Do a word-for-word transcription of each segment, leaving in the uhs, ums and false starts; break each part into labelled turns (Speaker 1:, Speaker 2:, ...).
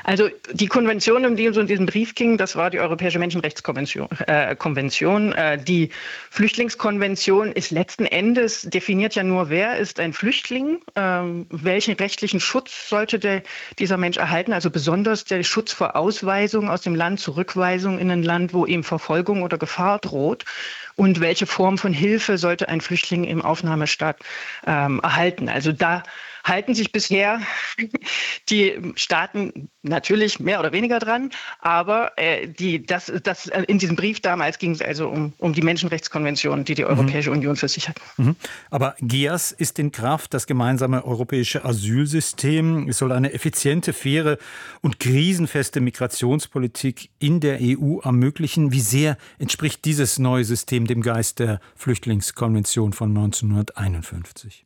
Speaker 1: Also die Konvention, um die es in diesem Brief ging, das war die Europäische Menschenrechtskonvention. Äh, Konvention. Äh, die Flüchtlingskonvention ist letzten Endes, definiert ja nur, wer ist ein Flüchtling, äh, welchen rechtlichen Schutz sollte der, dieser Mensch erhalten, also besonders der Schutz vor Ausweisung aus dem Land, Zurückweisung in ein Land, wo ihm Verfolgung oder Gefahr droht. Und welche Form von Hilfe sollte ein Flüchtling im Aufnahmestaat ähm, erhalten? Also da halten sich bisher die Staaten natürlich mehr oder weniger dran, aber äh, die, das, das, in diesem Brief damals ging es also um, um die Menschenrechtskonvention, die die Europäische mhm. Union für sich hat.
Speaker 2: Mhm. Aber G E A S ist in Kraft, das gemeinsame europäische Asylsystem. Es soll eine effiziente, faire und krisenfeste Migrationspolitik in der E U ermöglichen. Wie sehr entspricht dieses neue System dem Geist der Flüchtlingskonvention von neunzehnhunderteinundfünfzig?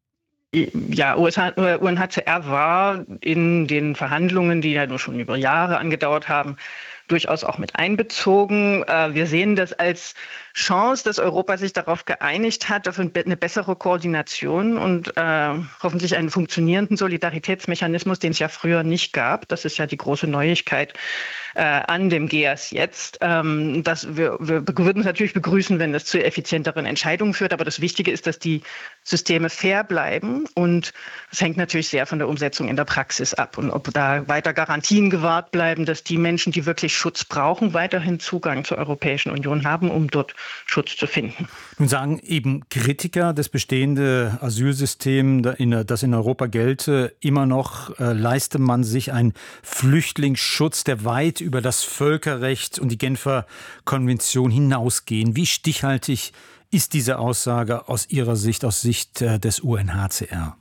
Speaker 1: Ja, U N H C R war in den Verhandlungen, die ja nur schon über Jahre angedauert haben, durchaus auch mit einbezogen. Wir sehen das als Chance, dass Europa sich darauf geeinigt hat, auf eine bessere Koordination und äh, hoffentlich einen funktionierenden Solidaritätsmechanismus, den es ja früher nicht gab. Das ist ja die große Neuigkeit äh, an dem G E A S jetzt. Ähm, dass wir, wir würden es natürlich begrüßen, wenn das zu effizienteren Entscheidungen führt. Aber das Wichtige ist, dass die Systeme fair bleiben. Und das hängt natürlich sehr von der Umsetzung in der Praxis ab. Und ob da weiter Garantien gewahrt bleiben, dass die Menschen, die wirklich Schutz brauchen, weiterhin Zugang zur Europäischen Union haben, um dort Schutz zu finden.
Speaker 2: Nun sagen eben Kritiker, das bestehende Asylsystem, das in Europa gelte, immer noch äh, leiste man sich einen Flüchtlingsschutz, der weit über das Völkerrecht und die Genfer Konvention hinausgehen. Wie stichhaltig ist diese Aussage aus Ihrer Sicht, aus Sicht äh, des U N H C R?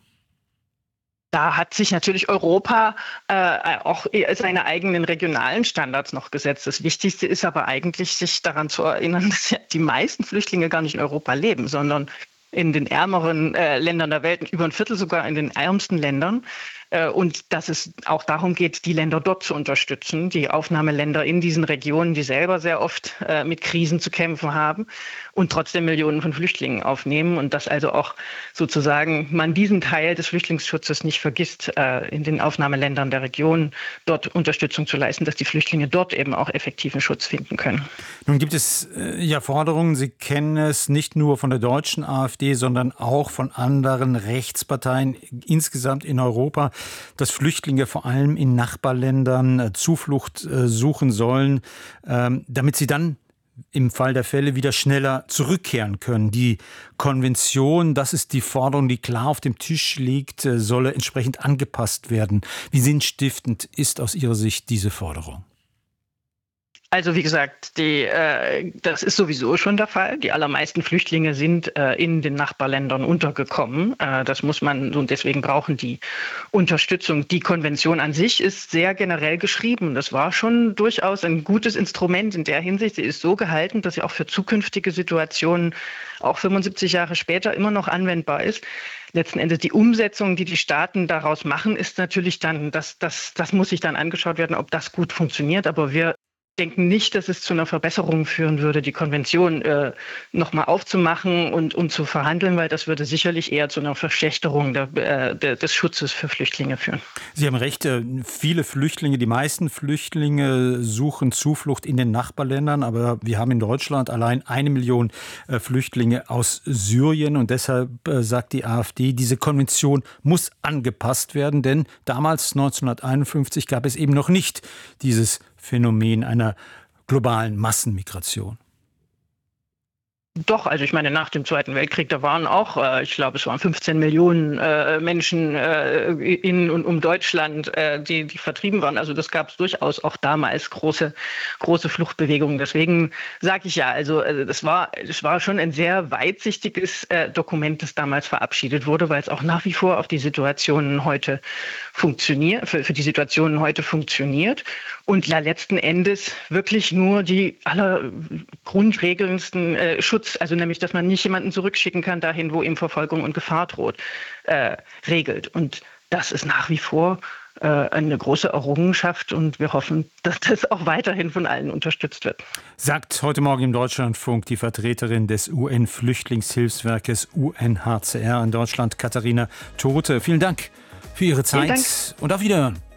Speaker 1: Da hat sich natürlich Europa äh, auch seine eigenen regionalen Standards noch gesetzt. Das Wichtigste ist aber eigentlich, sich daran zu erinnern, dass ja die meisten Flüchtlinge gar nicht in Europa leben, sondern in den ärmeren äh, Ländern der Welt, über ein Viertel sogar in den ärmsten Ländern. Äh, und dass es auch darum geht, die Länder dort zu unterstützen, die Aufnahmeländer in diesen Regionen, die selber sehr oft äh, mit Krisen zu kämpfen haben und trotzdem Millionen von Flüchtlingen aufnehmen. Und dass also auch sozusagen man diesen Teil des Flüchtlingsschutzes nicht vergisst, äh, in den Aufnahmeländern der Region dort Unterstützung zu leisten, dass die Flüchtlinge dort eben auch effektiven Schutz finden können.
Speaker 2: Nun gibt es äh, ja Forderungen, Sie kennen es nicht nur von der deutschen AfD, sondern auch von anderen Rechtsparteien insgesamt in Europa, dass Flüchtlinge vor allem in Nachbarländern äh, Zuflucht äh, suchen sollen, ähm, damit sie dann im Fall der Fälle wieder schneller zurückkehren können. Die Konvention, das ist die Forderung, die klar auf dem Tisch liegt, äh, solle entsprechend angepasst werden. Wie sinnstiftend ist aus Ihrer Sicht diese Forderung?
Speaker 1: Also wie gesagt, die, äh, das ist sowieso schon der Fall. Die allermeisten Flüchtlinge sind äh, in den Nachbarländern untergekommen. Äh, das muss man, und deswegen brauchen die Unterstützung. Die Konvention an sich ist sehr generell geschrieben. Das war schon durchaus ein gutes Instrument in der Hinsicht. Sie ist so gehalten, dass sie auch für zukünftige Situationen, auch fünfundsiebzig Jahre später, immer noch anwendbar ist. Letzten Endes die Umsetzung, die die Staaten daraus machen, ist natürlich dann, das, das, das muss sich dann angeschaut werden, ob das gut funktioniert. Aber wir denken nicht, dass es zu einer Verbesserung führen würde, die Konvention äh, nochmal aufzumachen und, und zu verhandeln, weil das würde sicherlich eher zu einer Verschlechterung der, äh, der, des Schutzes für Flüchtlinge führen.
Speaker 2: Sie haben recht, viele Flüchtlinge, die meisten Flüchtlinge suchen Zuflucht in den Nachbarländern, aber wir haben in Deutschland allein eine Million äh, Flüchtlinge aus Syrien und deshalb äh, sagt die AfD, diese Konvention muss angepasst werden, denn damals neunzehnhunderteinundfünfzig gab es eben noch nicht dieses Phänomen einer globalen Massenmigration.
Speaker 1: Doch, also ich meine, nach dem Zweiten Weltkrieg, da waren auch, äh, ich glaube, es waren fünfzehn Millionen äh, Menschen äh, in und um Deutschland, äh, die, die vertrieben waren. Also das gab es durchaus auch damals große, große Fluchtbewegungen. Deswegen sage ich ja, also äh, das war, das war schon ein sehr weitsichtiges äh, Dokument, das damals verabschiedet wurde, weil es auch nach wie vor auf die Situationen heute funktioniert, für, für die Situationen heute funktioniert und ja letzten Endes wirklich nur die allergrundregelndsten äh, Schutz, also nämlich, dass man nicht jemanden zurückschicken kann dahin, wo ihm Verfolgung und Gefahr droht, äh, regelt. Und das ist nach wie vor äh, eine große Errungenschaft und wir hoffen, dass das auch weiterhin von allen unterstützt wird.
Speaker 2: Sagt heute Morgen im Deutschlandfunk die Vertreterin des U N-Flüchtlingshilfswerkes U N H C R in Deutschland, Katharina Tote. Vielen Dank für Ihre Zeit und auf Wiederhören.